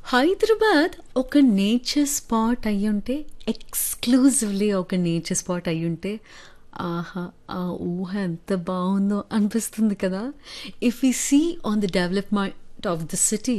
హైదరాబాద్ ఒక nature spot అయ్యుంటే, exclusively ఒక nature spot అయ్యుంటే, ఆహా! ఆ ఊహ ఎంత బావుందో అనిపిస్తుంది కదా! If we see on the development of the city,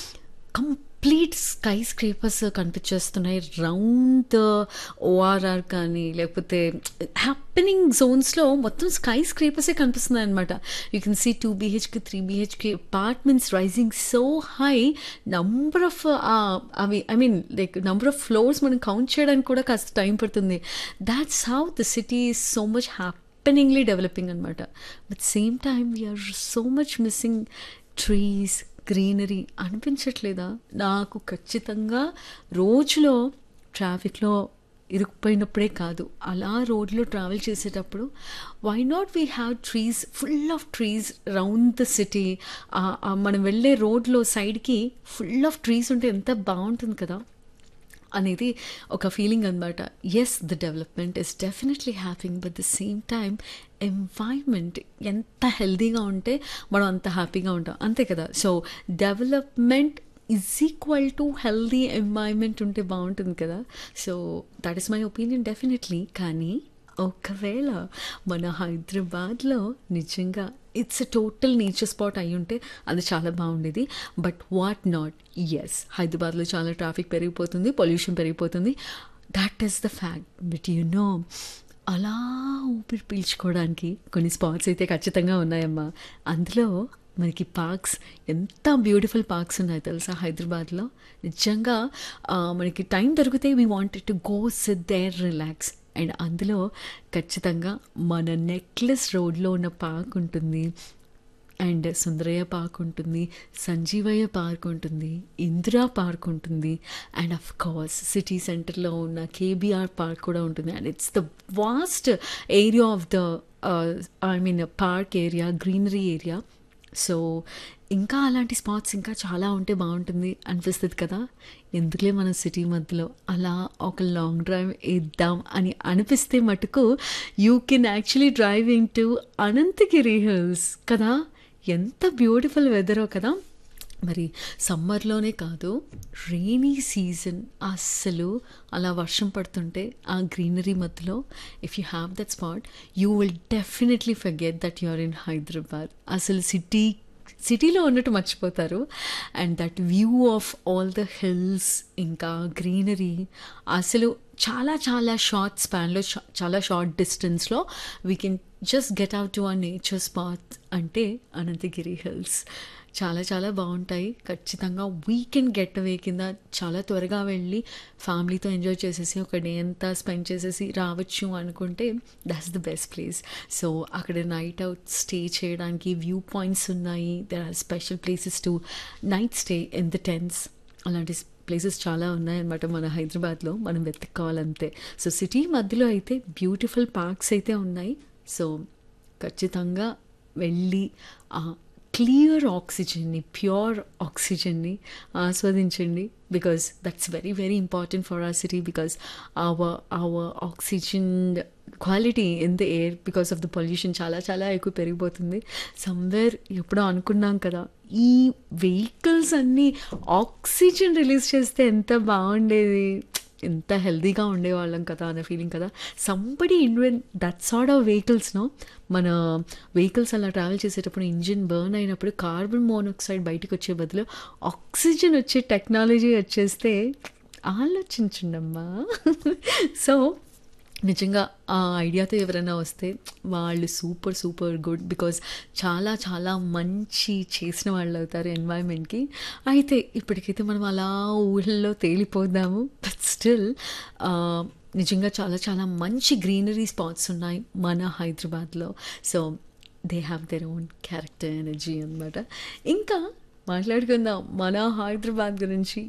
complete sky scrapers కనిపించేస్తున్నాయి. Round the ORR కానీ, లేకపోతే హ్యాపెనింగ్ జోన్స్‌లో మొత్తం sky స్క్రేపర్సే కనిపిస్తున్నాయనమాట. You can see 2 BHK, 3 BHK apartments rising so high. Number of అవి I mean like number of floors మనం count చేయడానికి కూడా కాస్త time పడుతుంది. That's how the city is so much హ్యాపెనింగ్లీ developing అనమాట. But same time we are so much missing trees, greenery అనిపించట్లేదా? నాకు ఖచ్చితంగా రోజులో ట్రాఫిక్‌లో ఇరుక్కుపోయినప్పుడే కాదు, అలా రోడ్లో ట్రావెల్ చేసేటప్పుడు why not we have trees, full of trees round the city. మనం వెళ్ళే రోడ్లో సైడ్కి ఫుల్ ఆఫ్ ట్రీస్ ఉంటే ఎంత బాగుంటుంది కదా అనేది ఒక ఫీలింగ్ అనమాట. Yes, the development is definitely హ్యాపింగ్, but the same time environment ఎంత హెల్దీగా ఉంటే మనం అంత హ్యాపీగా ఉంటాం, అంతే కదా. So development is equal to healthy environment ఉంటే బాగుంటుంది కదా. So that is my opinion definitely. కానీ ఒకవేళ మన హైదరాబాద్లో నిజంగా it's a total nature spot అయి ఉంటే అది చాలా బాగుండేది. బట్ వాట్ నాట్, ఎస్, హైదరాబాద్లో చాలా ట్రాఫిక్ పెరిగిపోతుంది, పొల్యూషన్ పెరిగిపోతుంది, that is the fact. But you know, అలా ఊపిరి పీల్చుకోవడానికి కొన్ని స్పాట్స్ అయితే ఖచ్చితంగా ఉన్నాయమ్మా. అందులో మనకి పార్క్స్, ఎంత బ్యూటిఫుల్ పార్క్స్ ఉన్నాయి తెలుసా హైదరాబాద్లో. నిజంగా మనకి టైం దొరికితే we wanted to go SIT there, relax. And అందులో ఖచ్చితంగా మన నెక్లెస్ రోడ్లో ఉన్న పార్క్ ఉంటుంది, అండ్ సుందరయ్య పార్క్ ఉంటుంది, సంజీవయ్య పార్క్ ఉంటుంది, ఇందిరా పార్క్ ఉంటుంది, అండ్ అఫ్ కోర్స్ సిటీ సెంటర్లో ఉన్న కేబీఆర్ పార్క్ కూడా ఉంటుంది. And it's the vast area of the I mean park area, greenery area. So ఇంకా అలాంటి స్పాట్స్ ఇంకా చాలా ఉంటే బాగుంటుంది అనిపిస్తుంది కదా. ఎందుకులే మన సిటీ మధ్యలో అలా ఒక లాంగ్ డ్రైవ్ వేద్దాం అని అనిపిస్తే మటుకు you can actually driving to Anantagiri hills కదా. ఎంత బ్యూటిఫుల్ వెదరో కదా. మరి సమ్మర్లోనే కాదు, రెయినీ సీజన్ అస్సలు అలా వర్షం పడుతుంటే ఆ గ్రీనరీ మధ్యలో if you have that spot, you will definitely forget that you are in Hyderabad. అసలు సిటీలో ఉన్నట్టు మర్చిపోతారు. And that view of all the hills, ఇంకా గ్రీనరీ, అసలు చాలా చాలా షార్ట్ స్పాన్లో, చాలా షార్ట్ డిస్టెన్స్లో we can just get out to ఆ నేచర్ స్పాట్ అంటే అనంతగిరి హిల్స్. చాలా చాలా బాగుంటాయి. ఖచ్చితంగా వీకెండ్ గెట్ అవే కింద చాలా త్వరగా వెళ్ళి ఫ్యామిలీతో ఎంజాయ్ చేసేసి ఒక డే అంతా స్పెండ్ చేసేసి రావచ్చు అనుకుంటే that's the best place. So అక్కడ నైట్ అవుట్ స్టే చేయడానికి వ్యూ పాయింట్స్ ఉన్నాయి. There are special places to night stay in the tents. అలాంటి ప్లేసెస్ చాలా ఉన్నాయన్నమాట మన హైదరాబాద్లో, మనం వెతుక్కోవాలంతే. సో సిటీ మధ్యలో అయితే బ్యూటిఫుల్ పార్క్స్ అయితే ఉన్నాయి. సో ఖచ్చితంగా వెళ్ళి క్లియర్ ఆక్సిజన్ని, ప్యూర్ ఆక్సిజన్ని ఆస్వాదించండి. Because that's very very important for hour city. Because our oxygen quality in the air because of the pollution చాలా చాలా ఎక్కువ పెరిగిపోతుంది. సమ్వేర్ ఎప్పుడో అనుకున్నాం కదా, ఈ వెహికల్స్ అన్నీ ఆక్సిజన్ రిలీజ్ చేస్తే ఎంత బాగుండేది, ఎంత హెల్దీగా ఉండేవాళ్ళం కదా అనే ఫీలింగ్ కదా. Somebody invent that sort of వెహికల్స్ను. మన వెహికల్స్ అలా ట్రావెల్ చేసేటప్పుడు ఇంజిన్ బర్న్ అయినప్పుడు కార్బన్ మోనాక్సైడ్ బయటకు వచ్చే బదులు ఆక్సిజన్ వచ్చే టెక్నాలజీ వచ్చేస్తే ఆలోచించండమ్మా. సో నిజంగా ఆ ఐడియాతో ఎవరైనా వస్తే వాళ్ళు సూపర్ సూపర్ గుడ్, బికాజ్ చాలా చాలా మంచి చేసిన వాళ్ళు అవుతారు ఎన్వైర్న్మెంట్కి. అయితే ఇప్పటికైతే మనం అలా ఊళ్ళలో తేలిపోదాము. బట్ స్టిల్ నిజంగా చాలా చాలా మంచి గ్రీనరీ స్పాట్స్ ఉన్నాయి మన హైదరాబాద్లో. So they have their own character, energy అనమాట. ఇంకా మాట్లాడుకుందాం మన హైదరాబాద్ గురించి.